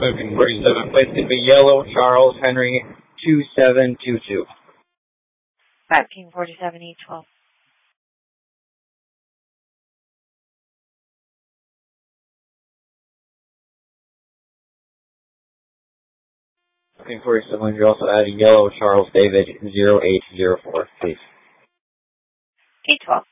Booking 47, place to be yellow, Charles Henry 2722. 5 King 47, E12. Booking 47, you're also adding yellow, Charles David 0804, please. E12.